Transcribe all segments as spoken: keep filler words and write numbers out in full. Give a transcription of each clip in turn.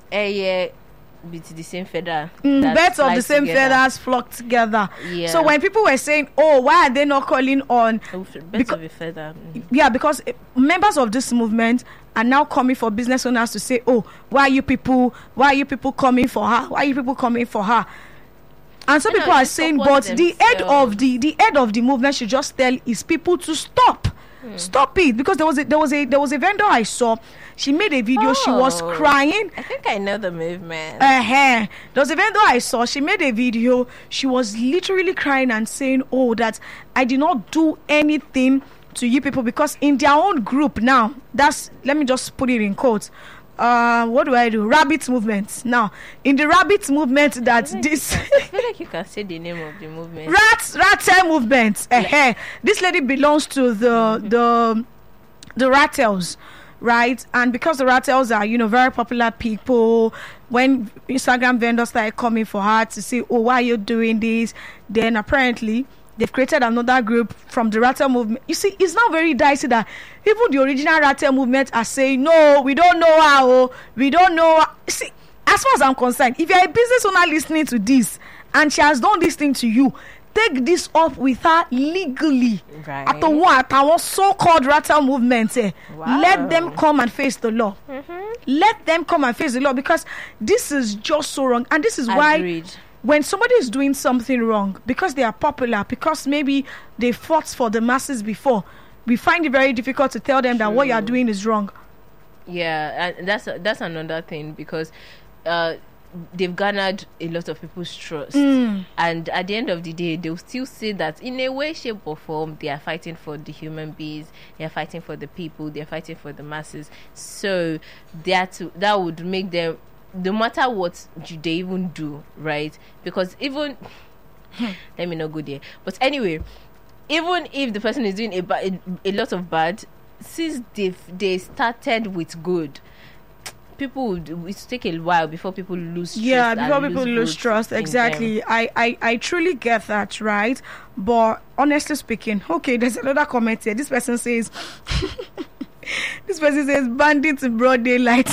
a year with the same feather. Mm, birds of the same together. feathers flock together. Yeah. So when people were saying, "Oh, why are they not calling on?" Birds Beca- of a feather. Mm. Yeah, because members of this movement are now coming for business owners to say, "Oh, why are you people? Why are you people coming for her? Why are you people coming for her?" And some people are saying, "But themselves. the head of the the head of the movement should just tell his people to stop." Hmm. Stop it, because there was a there was a there was a vendor I saw. She made a video. Oh, she was crying. I think I know the movement. Uh-huh. There was a vendor I saw. She made a video. She was literally crying and saying, "Oh, that I did not do anything to you people," because in their own group now, that's, let me just put it in quotes. Uh, what do I do? Rabbit movement. Now, in the rabbit movement, that I this. I feel like you can say the name of the movement. Rat Rattle movement. Uh-huh. This lady belongs to the mm-hmm. the the Rattles, right? And because the Rattles are, you know, very popular people, when Instagram vendors started coming for her to say, "Oh, why are you doing this?" Then apparently they've created another group from the Rattle movement. You see, it's now very dicey that even the original Rattle movement are saying, "No, we don't know how. We don't know." See, as far as I'm concerned, if you're a business owner listening to this and she has done this thing to you, take this up with her legally. Right. At the one, at our so-called Rattle movement, eh, wow. let them come and face the law. Mm-hmm. Let them come and face the law, because this is just so wrong, and this is why. Agreed. When somebody is doing something wrong, because they are popular, because maybe they fought for the masses before, we find it very difficult to tell them True. that what you are doing is wrong. Yeah, and that's that's another thing, because uh, they've garnered a lot of people's trust, mm. and at the end of the day, they'll still say that in a way, shape, or form, they are fighting for the human beings, they are fighting for the people, they are fighting for the masses. So that that would make them, no matter what they even do, right? Because even let me not go there. But anyway, even if the person is doing a, ba- a, a lot of bad, since they they started with good, people would it take a while before people lose trust. Yeah, before people lose, lose trust. Exactly. I, I I truly get that, right? But honestly speaking, okay, there's another comment here. This person says this person says bandits in broad daylight.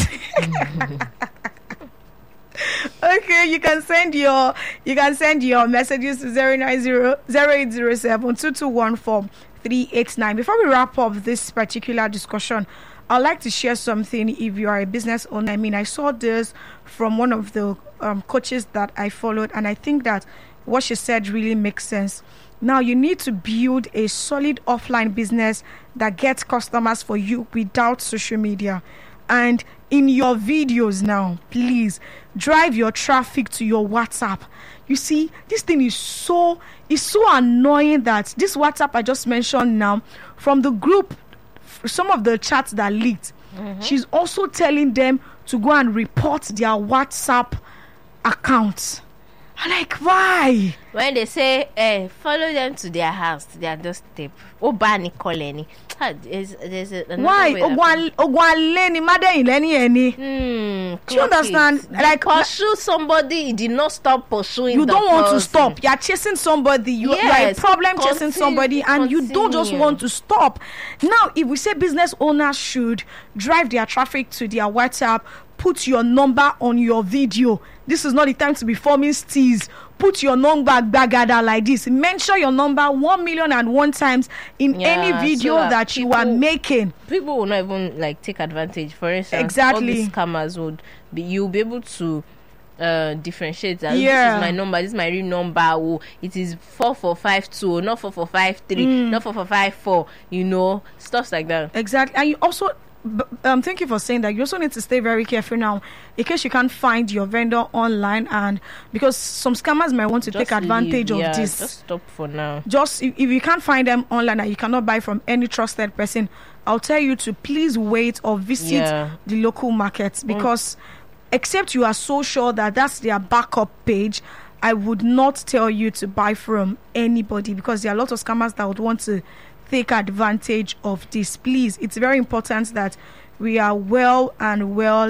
Okay, you can send your you can send your messages to zero nine zero zero eight zero seven two two one four three eight nine. Before we wrap up this particular discussion, I'd like to share something. If you are a business owner, I mean, I saw this from one of the um, coaches that I followed, and I think that what she said really makes sense. Now, you need to build a solid offline business that gets customers for you without social media. And in your videos now, please drive your traffic to your WhatsApp. You see, this thing is so is so annoying that this WhatsApp I just mentioned now, from the group, some of the chats that leaked, mm-hmm. she's also telling them to go and report their WhatsApp accounts. I'm like, why? When they say, eh, follow them to their house, to their doorstep. Obani koleni. There's, there's a, why? Ogwaleni, Madeileni, any. Do you understand? It. Like, pursue somebody, you did not stop pursuing. You the don't want person. to stop. You're chasing somebody. You, yes, you're a problem continue, chasing somebody, and continue. you don't just want to stop. Now, if we say business owners should drive their traffic to their WhatsApp, put your number on your video. This is not the time to be forming steez. Put your number bagada like this. Mention your number one million and one times in yeah, any video so that, that people, you are making. People will not even like take advantage. For instance, exactly. all these scammers would be you'll be able to uh differentiate that yeah. this is my number, this is my real number. Oh, it is four four five two, not four four five three, mm. not four four five four. You know, stuff like that. Exactly, and you also. Um, thank you for saying that. You also need to stay very careful now, in case you can't find your vendor online, and because some scammers might want to just take advantage leave, of yeah, this. Just stop for now. Just if, if you can't find them online and you cannot buy from any trusted person, I'll tell you to please wait or visit yeah. the local markets, because mm. except you are so sure that that's their backup page, I would not tell you to buy from anybody, because there are a lot of scammers that would want to take advantage of this. Please, it's very important that we are well and well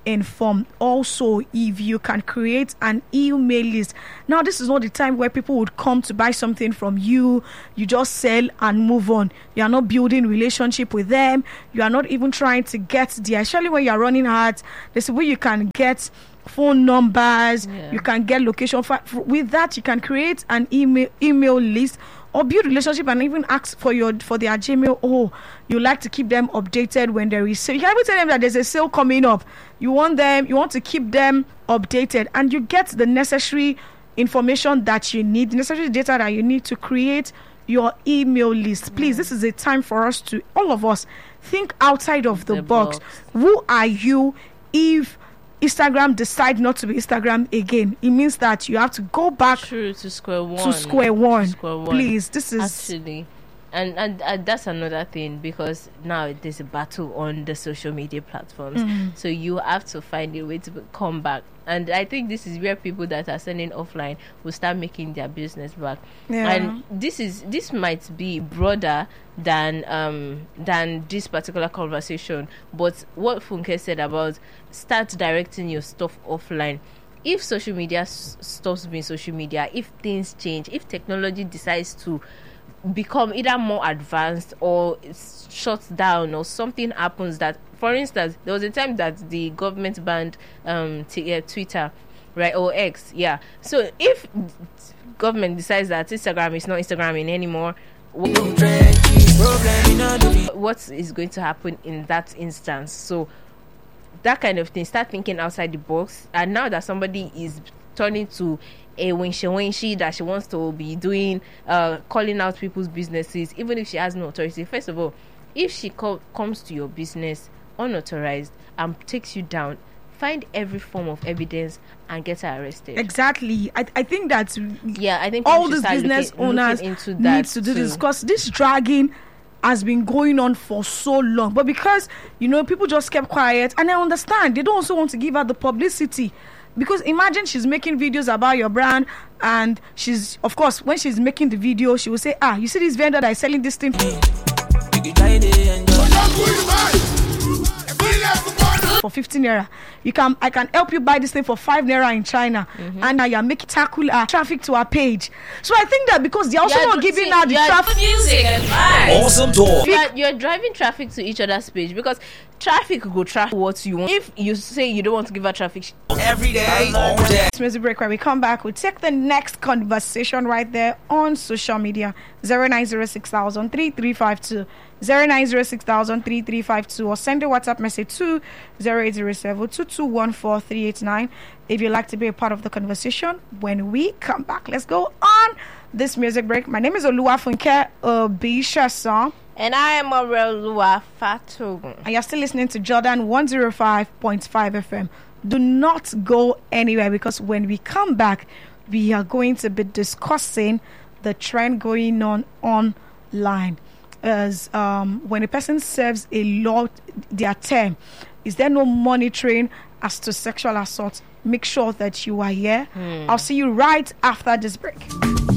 informed. Also, if you can create an email list. Now, this is not the time where people would come to buy something from you. You just sell and move on. You are not building relationship with them. You are not even trying to get there. Especially when you are running ads, there's a way you can get phone numbers. Yeah. You can get location. With that, you can create an email email list or build relationship and even ask for your for their Gmail. Oh, you like to keep them updated when there is sale. You can even tell them that there's a sale coming up. You want them, you want to keep them updated, and you get the necessary information that you need, the necessary data that you need to create your email list. Please, this is a time for us to, all of us, think outside of the, the box. box. Who are you if Instagram decide not to be Instagram again? It means that you have to go back True, to square one. To square one. To square one. Please, this is actually, and, and and that's another thing, because now there's a battle on the social media platforms. Mm. So you have to find a way to come back. And I think this is where people that are selling offline will start making their business back. Yeah. And this is this might be broader than um than this particular conversation. But what Funke said about start directing your stuff offline. If social media s- stops being social media, if things change, if technology decides to become either more advanced or it's shuts down or something happens that, for instance, there was a time that the government banned um t- uh, Twitter, right, or X, yeah. So if government decides that Instagram is not Instagramming anymore, what, what is going to happen in that instance? So that kind of thing, start thinking outside the box. And now that somebody is turning to a winshi winshi that she wants to be doing, uh, calling out people's businesses, even if she has no authority. First of all, if she co- comes to your business unauthorized and takes you down, find every form of evidence and get her arrested. Exactly. I, I think that yeah, I think all these business looking, owners looking into that need to do this, because this dragging has been going on for so long. But because, you know, people just kept quiet, and I understand they don't also want to give her the publicity. Because imagine she's making videos about your brand, and she's, of course, when she's making the video, she will say, ah, you see this vendor that is selling this thing for fifteen naira. You can, I can help you buy this thing for five naira in China, mm-hmm. and now you're making tackle uh, traffic to our page. So I think that because they're also yeah, not giving out the traffic. Music advice. Awesome talk. You're, you're driving traffic to each other's page, because traffic go traffic what you want. If you say you don't want to give her traffic every day, all day. It's music break. When we come back, we take the next conversation right there on social media. Zero nine zero six thousand three three five two. Zero nine zero six thousand three three five two, or send a WhatsApp message to zero eight zero seven two two one four three eight nine if you'd like to be a part of the conversation. When we come back, let's go on this music break. My name is Oluwafunke Obisha, and I am Aurelua Fatogun, and you're still listening to Jordan one oh five point five F M. Do not go anywhere, because when we come back, we are going to be discussing the trend going on online. As um, when a person serves a lot their term, is there no monitoring as to sexual assault? Make sure that you are here. Hmm. I'll see you right after this break.